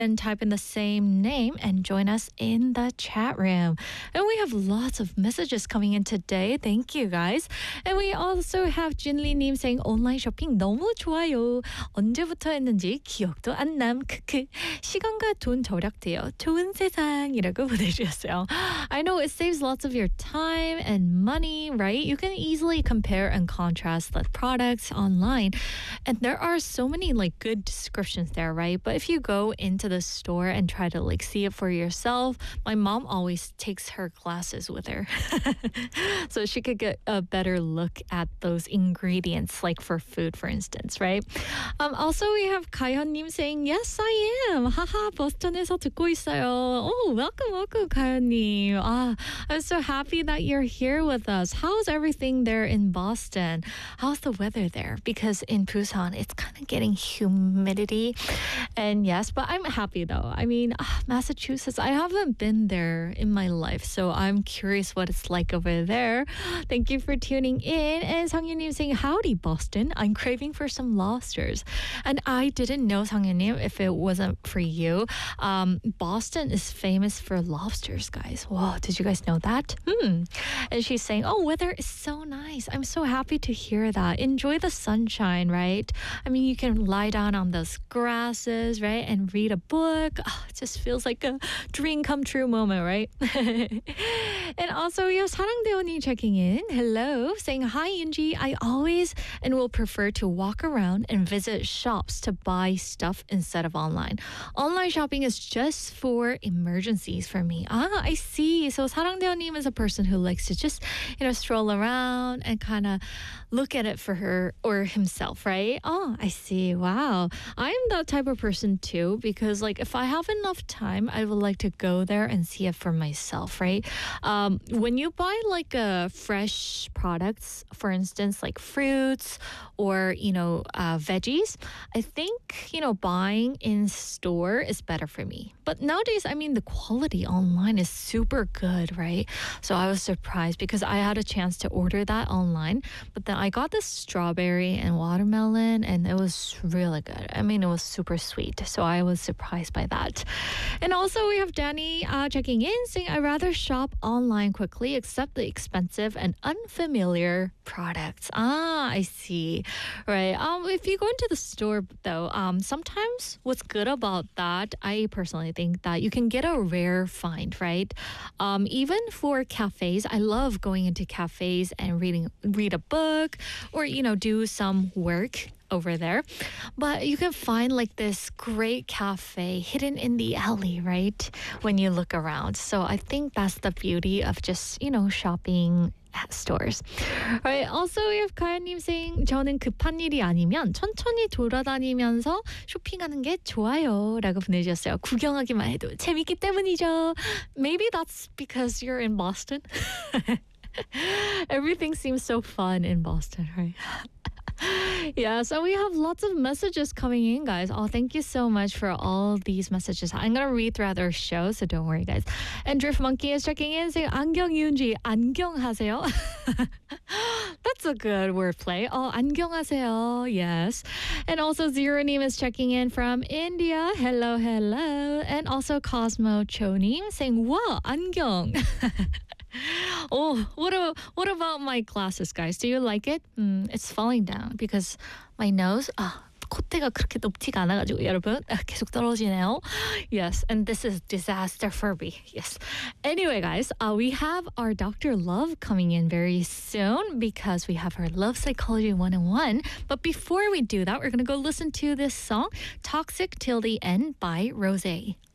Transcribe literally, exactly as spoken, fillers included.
and type in the same name and join us in the chat room. And we have lots of messages coming in today. Thank you guys. And we also have Jinli-님 saying 온라인 쇼핑 너무 좋아요. 언제부터 했는지 기억도 안 남. 크크. 시간과 돈 절약돼요. 좋은 세상이라고 보내주셨어요. I know it saves lots of your time and money, right? You can easily compare and contrast the products online. And there are so many like good descriptions there, right? But if you go into the store and try to like see it for yourself, my mom always takes her glasses with her so she could get a better look at those ingredients, like for food, for instance, right? Um, also, we have Kayon-님 saying, yes, I am. Haha, 보스턴에서 듣고 있어요. Oh, welcome, welcome, Kayon-님. Ah, I'm so happy that you're here with us. How's everything there in Boston? How's the weather there? Because in Busan, it's kind of getting humidity. And yes, but I'm happy though. I mean, ah, Massachusetts, I haven't been there in my life, so I'm curious what it's like over there. Thank you for tuning in. And Sang-Yeon-님 saying, howdy, Boston. I'm craving for some lobsters. And I didn't know, Sang-Yeon-님, if it wasn't for you. Um, Boston is famous for lobsters, guys. Whoa, did you guys know that? Hmm. And she's saying, oh, weather is so nice. I'm so happy to hear that. Enjoy the sunshine, right? I mean, you can lie down on those grasses, right? And read a book. Oh, it just feels like a dream come true moment, right? And also, we have 사랑대원이 checking in. Hello, saying, hi, Yunji. I always and will prefer to walk around and visit shops to buy stuff instead of online. Online shopping is just for emergencies for me. Ah, I see. So 사랑대원님 is a person who likes to just, you know, stroll around and kind of look at it for her or himself, right? Oh, I see. Wow. I'm that type of person too, because like if I have enough time, I would like to go there and see it for myself, right? Um, when you buy like uh, fresh products, for instance, like fruits or, you know, uh, veggies, I think, you know, buying in store is better for me. But nowadays, I mean, the quality online is super good, right? So I was surprised because I had a chance to order that online, but then I got this strawberry and watermelon and it was really good. I mean, it was super sweet. So I was surprised by that. And also we have Danny uh, checking in saying, I'd rather shop online quickly, accept the expensive and unfamiliar products. Ah, I see. Right. Um, if you go into the store though, um, sometimes what's good about that, I personally think that you can get a rare find, right? Um, even for cafes, I love going into cafes and reading, read a book or, you know, do some work over there. But you can find like this great cafe hidden in the alley, right? When you look around. So I think that's the beauty of just, you know, shopping at stores. Right. Also, we have 가연님 saying, 저는 급한 일이 아니면 천천히 돌아다니면서 쇼핑하는 게 좋아요. 라고 보내주셨어요. 구경하기만 해도 재밌기 때문이죠. Maybe that's because you're in Boston. Everything seems so fun in Boston, right? Yeah, so we have lots of messages coming in, guys. Oh, thank you so much for all these messages. I'm going to read throughout our show, so don't worry, guys. And Drift Monkey is checking in saying, 안경 윤지, 안경하세요. That's a good wordplay. Oh, 안경하세요. Yes. And also Zero-님 is checking in from India. Hello, hello. And also Cosmo Cho-님 saying, wow, 안경. Oh, what about, what about my glasses, guys? Do you like it? Mm, it's falling down because my nose, 아, 콧대가 그렇게 높지가 않아가지고 여러분 아, 계속 떨어지네요. Yes, and this is disaster for me. Yes. Anyway, guys, uh, we have our Doctor Love coming in very soon because we have our Love Psychology one oh one. But before we do that, we're going to go listen to this song, Toxic Till the End by Rosé.